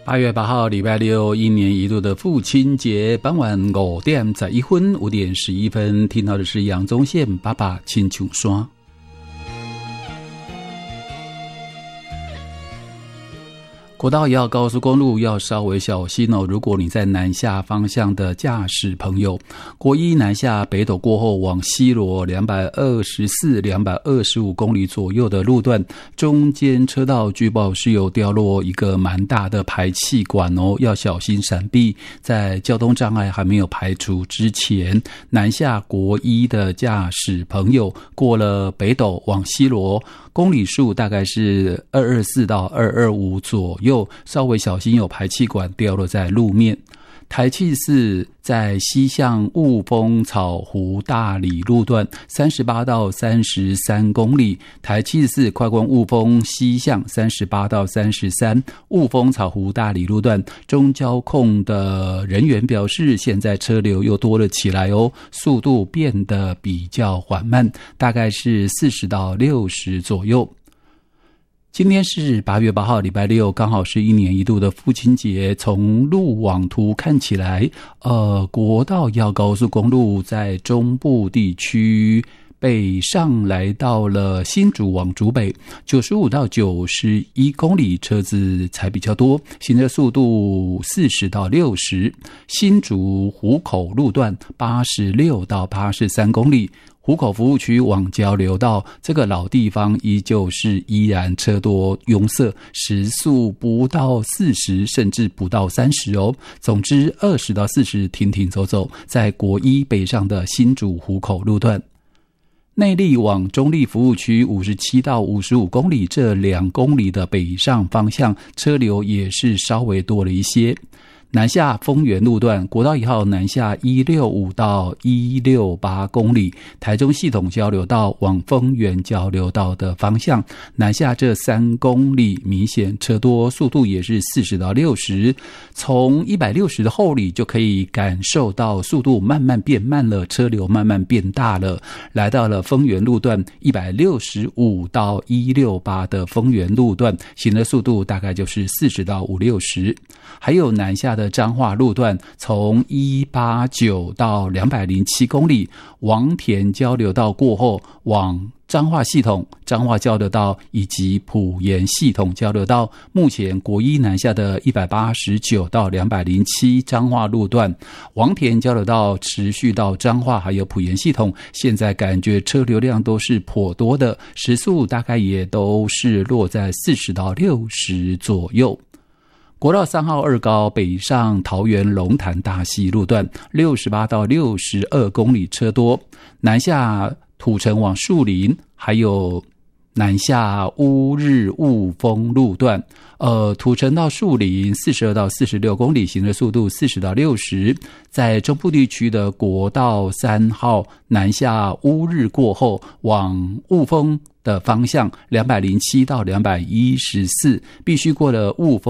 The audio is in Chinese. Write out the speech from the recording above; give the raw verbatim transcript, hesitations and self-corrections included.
八月八号礼拜六，一年一度的父亲节，傍晚五点十一分，五点十一分，听到的是阳宗县爸爸亲像山。国道一号高速公路要稍微小心哦，如果你在南下方向的驾驶朋友，国一南下北斗过后往西螺两百二十四、两百二十五公里左右的路段，中间车道据报是有掉落一个蛮大的排气管哦，要小心闪避。在交通障碍还没有排除之前，南下国一的驾驶朋友过了北斗往西螺，公里数大概是二二四到二二五左右，稍微小心有排气管掉落在路面。台七四在西向雾峰草湖大里路段三十八到三十三公里，台七四快关雾峰西向三十八到三十三，雾峰草湖大里路段中交控的人员表示，现在车流又多了起来哦，速度变得比较缓慢，大概是四十到六十左右。今天是八月八号礼拜六，刚好是一年一度的父亲节。从路网图看起来，呃，国道一号高速公路在中部地区北上来到了新竹往竹北九十五到九十一公里，车子才比较多，行车速度四十到六十。新竹湖口路段八十六到八十三公里。湖口服务区往交流道这个老地方依旧是依然车多拥塞，时速不到四十甚至不到三十哦。总之二十到四十停停走走，在国一北上的新竹湖口路段。内壢往中壢服务区五十七到五十五公里，这两公里的北上方向车流也是稍微多了一些。南下丰原路段国道一号南下一六五到一六八公里，台中系统交流道往丰原交流道的方向，南下这三公里明显车多，速度也是四十到六十，从一百六十的后里就可以感受到速度慢慢变慢了，车流慢慢变大了。来到了丰原路段一百六十五到一六八的丰原路段，行的速度大概就是四十到五六十。还有南下的彰化路段，从一八九到两百零七公里，王田交流道过后往彰化系统、彰化交流道以及埔盐系统交流道，目前国一南下的一百八十九到两百零七彰化路段，王田交流道持续到彰化还有埔盐系统，现在感觉车流量都是颇多的，时速大概也都是落在四十到六十左右。国道三号二高北上桃园龙潭大溪路段六十八到六十二公里车多，南下土城往树林，还有南下乌日雾峰路段，呃，土城到树林四十二到四十六公里，行车速度四十到六十。在中部地区的国道三号南下乌日过后，往雾峰的方向两百零七到两百一十四，必须过了雾峰